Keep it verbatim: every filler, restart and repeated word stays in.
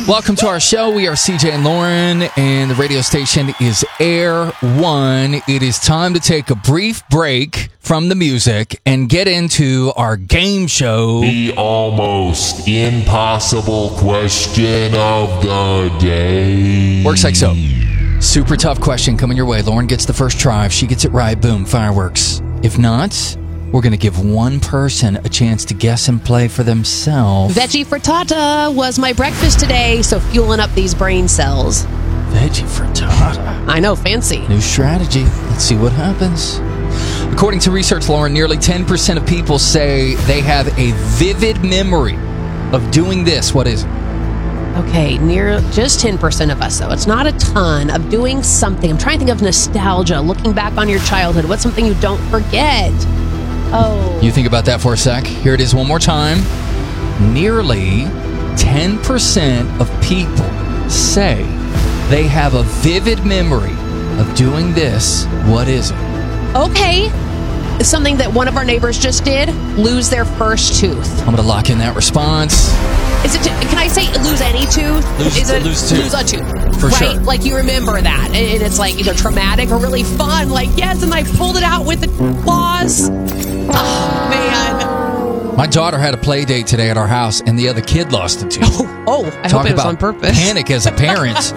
Welcome to our show. We are C J and Lauren, and the radio station is Air One. It is time to take a brief break from the music and get into our game show. The almost impossible question of the day. Works like so. Super tough question coming your way. Lauren gets the first try. If she gets it right, boom, fireworks. If not, we're going to give one person a chance to guess and play for themselves. Veggie frittata was my breakfast today, so fueling up these brain cells. Veggie frittata. I know, fancy. New strategy. Let's see what happens. According to research, Lauren, nearly ten percent of people say they have a vivid memory of doing this. What is it? Okay, near just ten percent of us, though. It's not a ton of doing something. I'm trying to think of nostalgia, looking back on your childhood. What's something you don't forget? Oh. You think about that for a sec. Here it is one more time. Nearly ten percent of people say they have a vivid memory of doing this. What is it? Okay. Something that one of our neighbors just did, lose their first tooth. I'm going to lock in that response. Is it? Can I say lose any tooth? Lose, Is it lose tooth. Lose a tooth. For right? sure. Like you remember that. And it's like either traumatic or really fun. Like, yes, and I pulled it out with the claws. Oh, man. My daughter had a play date today at our house, and the other kid lost a tooth. Oh, oh I Talk hope it was about on purpose. Panic as a parent.